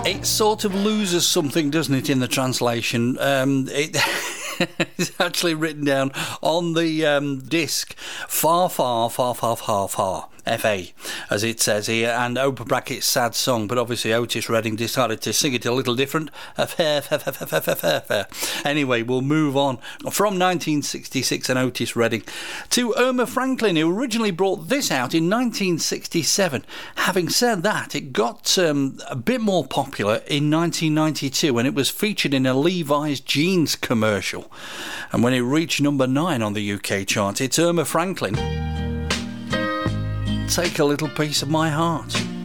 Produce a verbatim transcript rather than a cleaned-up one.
It sort of loses something, doesn't it, in the translation? Um, it it's actually written down on the um, disc, far, far, far, far, far, far. F A, as it says here, and open brackets sad song, but obviously Otis Redding decided to sing it a little different. Anyway, we'll move on from nineteen sixty-six and Otis Redding to Irma Franklin, who originally brought this out in nineteen sixty-seven. Having said that, it got um, a bit more popular in nineteen ninety-two when it was featured in a Levi's jeans commercial, and when it reached number nine on the U K chart. It's Irma Franklin. Take a little piece of my heart.